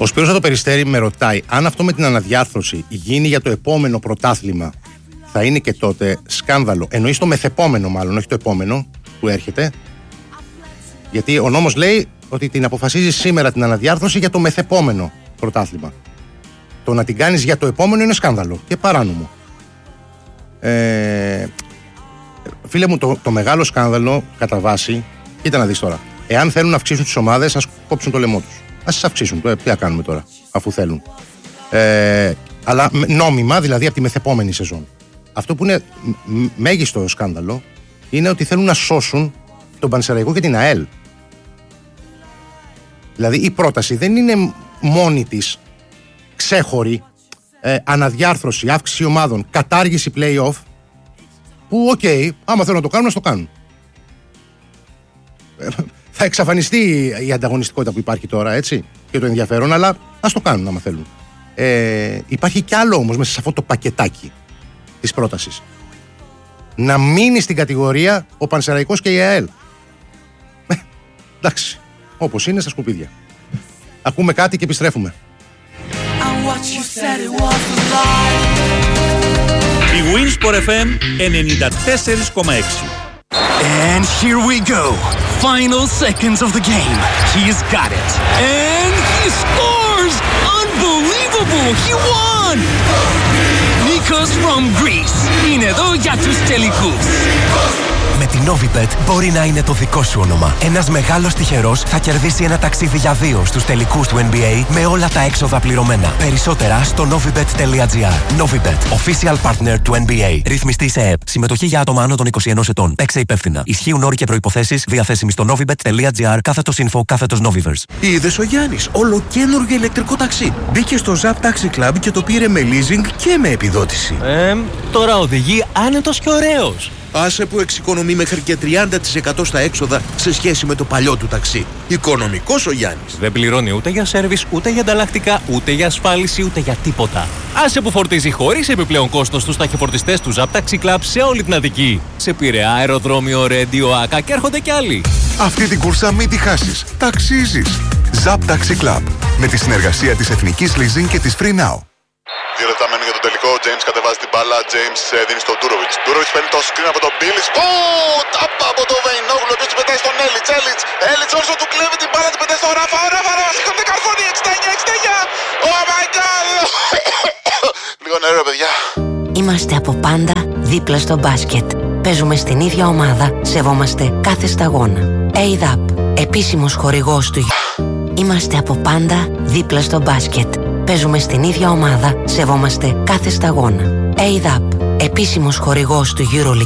Ο Σπύρος από το Περιστέρι με ρωτάει αν αυτό με την αναδιάρθρωση γίνει για το επόμενο πρωτάθλημα, θα είναι και τότε σκάνδαλο. Εννοείς το μεθεπόμενο μάλλον, όχι το επόμενο που έρχεται. Γιατί ο νόμος λέει ότι την αποφασίζει σήμερα την αναδιάρθρωση για το μεθεπόμενο πρωτάθλημα. Το να την κάνεις για το επόμενο είναι σκάνδαλο και παράνομο. Φίλε μου, το μεγάλο σκάνδαλο κατά βάση, κοίτα να δεις τώρα. Εάν θέλουν να αυξήσουν τις ομάδες, ας κόψουν το λαιμό τους. Ας τις αυξήσουν. Τι θα κάνουμε τώρα, αφού θέλουν. Αλλά νόμιμα, δηλαδή από τη μεθεπόμενη σεζόν. Αυτό που είναι μέγιστο σκάνδαλο είναι ότι θέλουν να σώσουν τον Πανσεραϊκό και την ΑΕΛ. Δηλαδή η πρόταση δεν είναι μόνη της ξέχωρη, αναδιάρθρωση, αύξηση ομάδων, κατάργηση play-off, που άμα θέλουν να το κάνουν, ας το κάνουν. Θα εξαφανιστεί η ανταγωνιστικότητα που υπάρχει τώρα, έτσι, και το ενδιαφέρον, αλλά ας το κάνουν άμα θέλουν. Υπάρχει κι άλλο όμως μέσα σε αυτό το πακετάκι της πρότασης. Να μείνει στην κατηγορία ο Πανσεραϊκός και η ΑΕΛ. Εντάξει, όπως είναι στα σκουπίδια. Ακούμε κάτι και επιστρέφουμε. Η Winsport FM 94,6. And here we go. Final seconds of the game. He's got it. And he scores! Unbelievable! He won! Nikos from Greece. Είναι εδώ για τους τελικούς. Με την Novibet μπορεί να είναι το δικό σου όνομα. Ένας μεγάλος τυχερός θα κερδίσει ένα ταξίδι για 2 στους τελικούς του NBA με όλα τα έξοδα πληρωμένα. Περισσότερα στο novibet.gr. Novibet, official partner του NBA. Ρυθμιστή σε ΕΕΠ. Συμμετοχή για άτομα άνω των 21 ετών. Παίξε υπεύθυνα. Ισχύουν όροι και προϋποθέσεις διαθέσιμοι στο novibet.gr /info/Noviverse. Είδες ο Γιάννης, ολοκαίνουργιο ηλεκτρικό ταξί. Μπήκε στο Zap Taxi Club και το πήρε με leasing και με επιδότηση. Τώρα οδηγεί άνετος και ωραίος. Άσε που εξοικονομεί μέχρι και 30% στα έξοδα σε σχέση με το παλιό του ταξί. Οικονομικός ο Γιάννης. Δεν πληρώνει ούτε για σέρβις, ούτε για ανταλλακτικά, ούτε για ασφάλιση, ούτε για τίποτα. Άσε που φορτίζει χωρίς επιπλέον κόστος στους ταχυφορτιστές του Zap Taxi Club σε όλη την Αττική. Σε Πειραιά, αεροδρόμιο, Ρέντιο, Άκα και έρχονται κι άλλοι. Αυτή την κούρσα μην τη χάσεις. Ταξίζεις. Zap Taxi Club. Με τη συνεργασία της Εθνικής Leasing και της Free Now. 2 λεπτά μένουν για το τελικό. Ο James κατεβάζει την μπάλα. James δίνει στον Ντούροβιτς. Ντούροβιτς παίρνει το screen από τον Μπίλις. Τάπα από τον Βεϊνόγλου. Ο οποίος την πετάει στον Έλιτς. Έλιτς όσο του κλέβει την μπάλα. Την πετάει στον Ράφα. Ο Ράφα σηκώνει καρφώνει. 69. Oh my god. Λίγο νερό, παιδιά. Είμαστε από πάντα δίπλα στο μπάσκετ. Παίζουμε στην ίδια ομάδα. Σεβόμαστε κάθε σταγόνα. ADAP, επίσημος χορηγός του. Είμαστε από πάντα δίπλα στο μπάσκετ. Παίζουμε στην ίδια ομάδα, σεβόμαστε κάθε σταγόνα. ADAP, επίσημος χορηγός του EuroLeague.